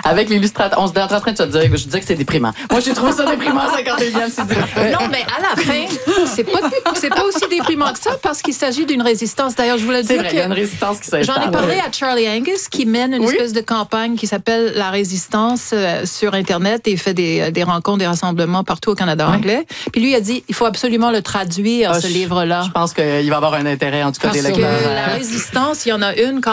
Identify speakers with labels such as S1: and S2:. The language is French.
S1: avec l'illustrateur. On se est en train de se dire, je disais que c'est déprimant. Moi, j'ai trouvé ça déprimant à 51e.
S2: Non, mais à la fin, c'est pas aussi déprimant que ça parce qu'il s'agit d'une résistance. D'ailleurs, je voulais dire
S1: il y a une résistance qui s'installe.
S2: J'en ai parlé à Charlie Angus qui mène une espèce de campagne qui s'appelle La Résistance sur Internet et il fait des rencontres, des rassemblements partout au Canada anglais. Puis lui, il a dit, il faut absolument le traduire, ce livre-là.
S1: Je pense qu'il va avoir un intérêt, en tout cas,
S2: parce
S1: des lecteurs.
S2: Parce que la résistance, il y en a une